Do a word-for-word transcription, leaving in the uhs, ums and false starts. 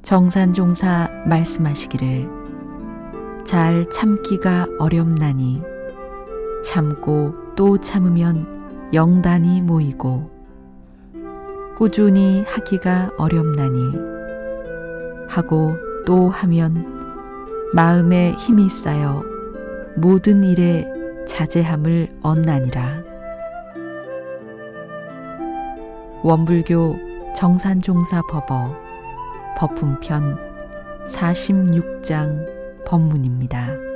정산종사 말씀하시기를 잘 참기가 어렵나니 참고 또 참으면 영단이 모이고 꾸준히 하기가 어렵나니 하고 또 하면 마음에 힘이 쌓여 모든 일에 자제함을 얻나니라. 원불교 정산종사 법어 법품편 사십육 장 법문입니다.